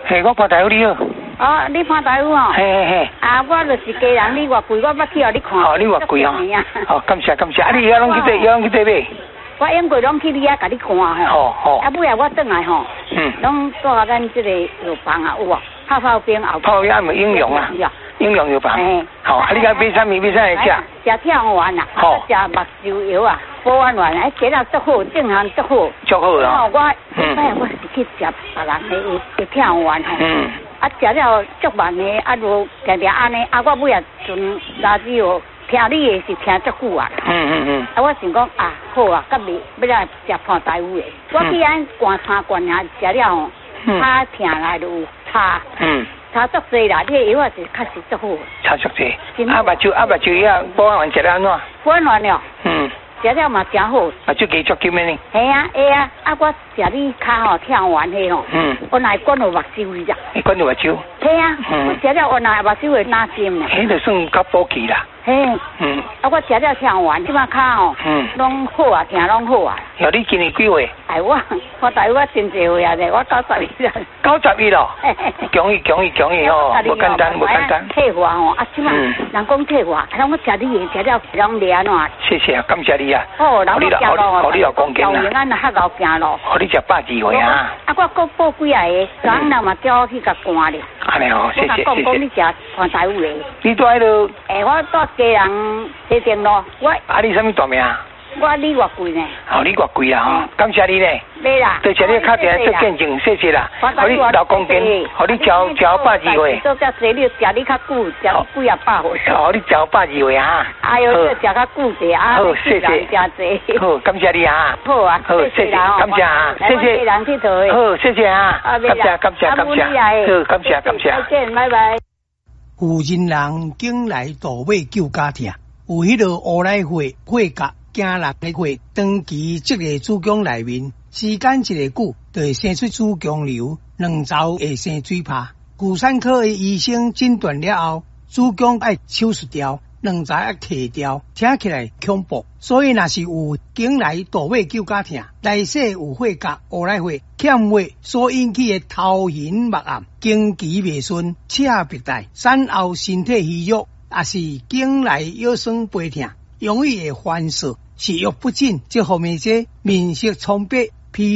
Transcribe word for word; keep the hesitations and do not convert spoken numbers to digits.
嘿，我拍台语你好。 哦，你拍台语哦？ 嘿嘿嘿。 啊，我就是家人，你偌贵，我捌去互你看。 哦，你偌贵哦。哦，感谢感谢，啊，你遐拢去对，遐拢去对买。 我永过拢去你遐甲你看吼。 哦哦。 啊，尾啊，我转来吼。 嗯。 拢住啊，咱这个药房啊，有啊，泡泡冰后。 泡冰咪应用啊。应用药房。嘿。好，啊，你讲买啥物？买啥来食？ 食跳丸啊。 好。 食目睭药啊，保安丸，哎，食了足好，正行足好。 足好啊。 哦，我，嗯。哎，我是去食别人的的跳丸吼。 嗯。 啊，食了足慢的，啊，如常常安尼，啊，我尾啊阵垃圾哦，听你的是听足久啊。 嗯嗯嗯。 啊，我想讲啊，好啊，甲未要来食看台语的。我去安灌三罐啊，食了吼，他听来就有差。嗯。差足济啦，你的药啊是确实足好。 差足济。啊，目睭啊，目睭药保安丸食了安怎？ 保安丸了。嗯。食了嘛真好。啊， 就加足金的呢。 系啊，会啊，啊，我食你骹吼跳完迄吼。嗯。我来管到目睭去咋？ 你管到目睭？ 系啊。嗯。我食了我来目睭会拿针呢。 迄就算较补气啦。 嘿。嗯。啊，我食了跳完，即马骹吼。嗯。拢好啊，听拢好啊。 哟，你今年几岁？ 哎，我我大我真济岁啊咧，我九十一啦。 九十一咯。恭喜恭喜恭喜哦！无简单无简单。 退化哦，啊，即马人讲退化，啊，我食你嘢食了拢凉啊。 谢谢啊，感谢你啊。 哦，然后我行路，我你老公健啦。永安较老行路。 我你食百二回啊。 啊，我搁报几啊个，昨人嘛叫我去甲赶咧。 安尼哦，谢谢谢谢。 我讲讲你食看台语的。 你住喺度？ 诶，我住家人西店路，我。 啊，你什么大名？ 我你偌贵呢？ 哦，你偌贵啦吼，感谢你呢。 没啦。 多谢你敲电话做见证，谢谢啦。我你老公健，我你交交百二岁。 做遮济，你食你较久，食几啊百岁。 哦，你交百二岁啊。 哎呦，这食较久者啊。 好，谢谢。 真济。 好，感谢你啊。 好啊。 好，谢谢，感谢啊，谢谢。 人去做。 好，谢谢啊。感谢，感谢，感谢。好，感谢，感谢。 再见，拜拜。 有人人经来倒尾救家庭，有迄个乌来会会甲。惊人的血长期积个子宫内面，时间一个久，就会生出子宫瘤，两周会生水泡。妇产科的医生诊断了后，子宫要手术掉，两周要摕掉，听起来恐怖。所以若是有经来倒尾救家庭，内势有血甲乌来血欠血所引起的头晕目暗、经期未顺、赤白带、产后身体虚弱，也是经来腰酸背痛。容易会反射，食欲不振，这方面这面色苍白，